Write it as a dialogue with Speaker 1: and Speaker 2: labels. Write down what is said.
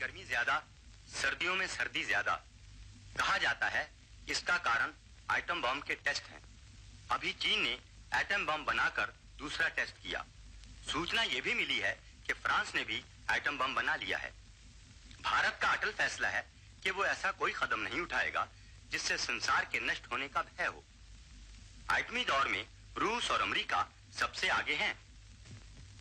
Speaker 1: गर्मी ज्यादा, सर्दियों में सर्दी ज्यादा। कहा जाता है इसका कारण एटम बम के टेस्ट हैं। अभी चीन ने एटम बम बनाकर दूसरा टेस्ट किया। सूचना यह भी मिली है कि फ्रांस ने भी एटम बम बना लिया है। भारत का अटल फैसला है कि वो ऐसा कोई कदम नहीं उठाएगा जिससे संसार के नष्ट होने का भय हो। एटमी दौर में रूस और अमेरिका सबसे आगे हैं।